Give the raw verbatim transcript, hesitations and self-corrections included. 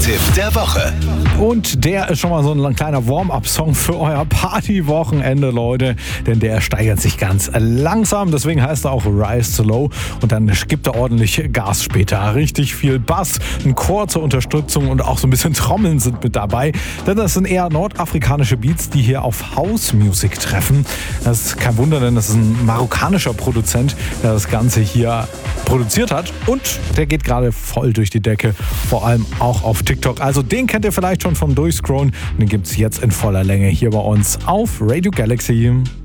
Musiktipp der Woche. Und der ist schon mal so ein kleiner Warm-up-Song für euer Party-Wochenende, Leute. Denn der steigert sich ganz langsam. Deswegen heißt er auch Rise Slow. Und dann gibt er ordentlich Gas später. Richtig viel Bass, ein Chor zur Unterstützung und auch so ein bisschen Trommeln sind mit dabei. Denn das sind eher nordafrikanische Beats, die hier auf House-Music treffen. Das ist kein Wunder, denn das ist ein marokkanischer Produzent, der das Ganze hier produziert hat. Und der geht gerade voll durch die Decke. Vor allem auch auf TikTok. Also den kennt ihr vielleicht schon vom Durchscrollen. Und den gibt es jetzt in voller Länge hier bei uns auf Radio Galaxy.